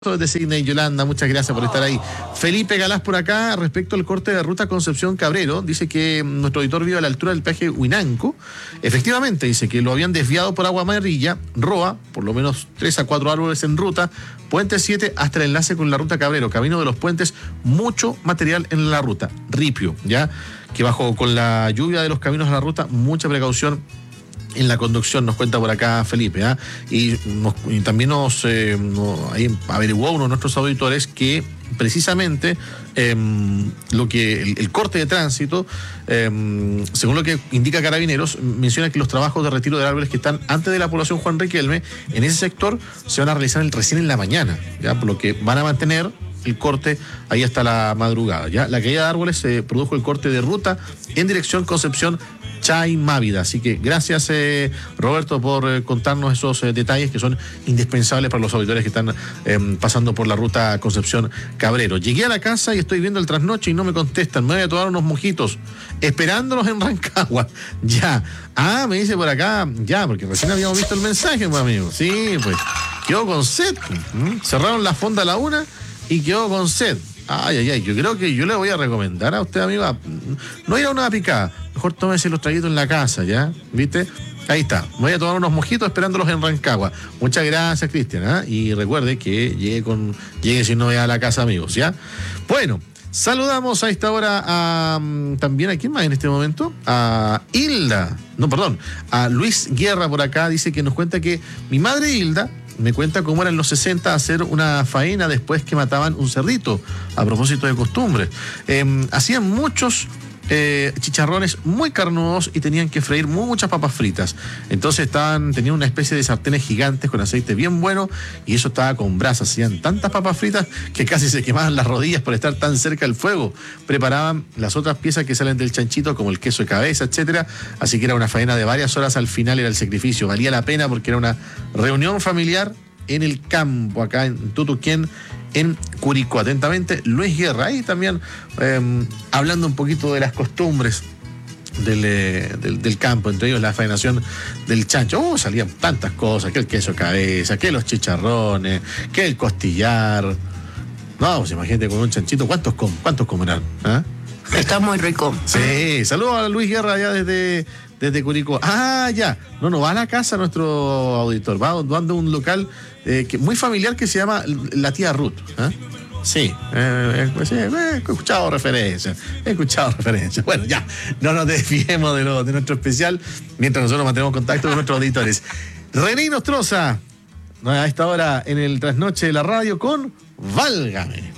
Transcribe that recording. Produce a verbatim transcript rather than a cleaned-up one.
de Sidney Yolanda, muchas gracias por estar ahí. Felipe Galás por acá, respecto al corte de ruta Concepción Cabrero, dice que nuestro auditor vive a la altura del peaje Huinanco. Efectivamente, dice que lo habían desviado por Agua Amarilla, Roa, por lo menos tres a cuatro árboles en ruta, Puente siete hasta el enlace con la ruta Cabrero, Camino de los Puentes, mucho material en la ruta, ripio, ya, que bajo con la lluvia de los caminos a la ruta, mucha precaución en la conducción, nos cuenta por acá Felipe, ¿eh? y, nos, y también nos, eh, nos ahí averiguó uno de nuestros auditores que precisamente eh, lo que el, el corte de tránsito, eh, según lo que indica Carabineros, menciona que los trabajos de retiro de árboles que están antes de la población Juan Riquelme, en ese sector se van a realizar el, recién en la mañana, ya, por lo que van a mantener el corte ahí hasta la madrugada. Ya la caída de árboles se eh, produjo el corte de ruta en dirección Concepción Chay Mávida. Así que gracias eh, Roberto por eh, contarnos esos eh, detalles que son indispensables para los auditores que están eh, pasando por la ruta Concepción Cabrero. Llegué a la casa y estoy viendo el trasnoche y no me contestan. Me voy a tomar unos mojitos esperándolos en Rancagua. Ya. Ah, me dice por acá, ya, porque recién habíamos visto el mensaje, pues, amigo. Sí, pues quedó con sed. ¿Mm? Cerraron la fonda a la una y quedó con sed. Ay, ay, ay, yo creo que yo le voy a recomendar a usted, amigo, no ir a una picada, mejor tómese los traguitos en la casa, ¿ya? ¿Viste? Ahí está, voy a tomar unos mojitos esperándolos en Rancagua. Muchas gracias, Cristian, ¿eh? Y recuerde que llegue con, llegue si no vaya a la casa, amigos, ¿ya? Bueno, saludamos a esta hora a, también, ¿a quién más en este momento? A Hilda, no, perdón, a Luis Guerra por acá, dice que nos cuenta que mi madre Hilda me cuenta cómo era en los sesenta hacer una faena después que mataban un cerdito, a propósito de costumbre. Eh, hacían muchos eh, chicharrones muy carnudos y tenían que freír muchas papas fritas. Entonces estaban, tenían una especie de sartenes gigantes con aceite bien bueno y eso estaba con brasas. Hacían tantas papas fritas que casi se quemaban las rodillas por estar tan cerca del fuego. Preparaban las otras piezas que salen del chanchito, como el queso de cabeza, etcétera. Así que era una faena de varias horas, al final era el sacrificio. Valía la pena porque era una reunión familiar en el campo, acá en Tutuquén, en Curicó. Atentamente, Luis Guerra. Ahí también eh, hablando un poquito de las costumbres del, eh, del, del campo, entre ellos la faenación del chancho. Oh, salían tantas cosas, que el queso cabeza, que los chicharrones, que el costillar. No, pues imagínate con un chanchito, ¿cuántos, com cuántos comerán? ¿Ah? Está muy rico. Sí, saludos a Luis Guerra allá desde, desde Curicó. Ah, ya. No, no, va a la casa nuestro auditor. Va, va a un local eh, que, muy familiar que se llama La Tía Ruth. ¿Eh? Sí, eh, eh, sí, eh, he escuchado referencias. He escuchado referencias. Bueno, ya. No nos desviemos de, lo, de nuestro especial mientras nosotros mantenemos contacto con nuestros auditores. René Nostroza, a esta hora en el trasnoche de la radio con Válgame.